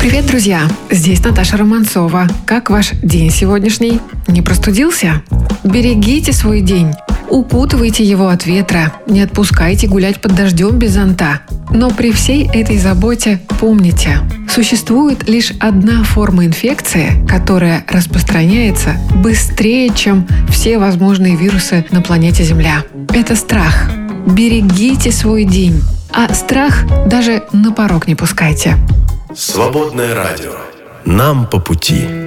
Привет, друзья! Здесь Наташа Романцова. Как ваш день сегодняшний? Не простудился? Берегите свой день. Укутывайте его от ветра. Не отпускайте гулять под дождем без зонта. Но при всей этой заботе помните, существует лишь одна форма инфекции, которая распространяется быстрее, чем все возможные вирусы на планете Земля. Это страх. Берегите свой день. А страх даже на порог не пускайте. Свободное радио. Нам по пути.